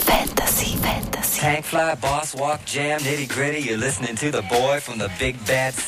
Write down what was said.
Tank fly, boss walk, jam, nitty gritty. You're listening to the boy from the big bad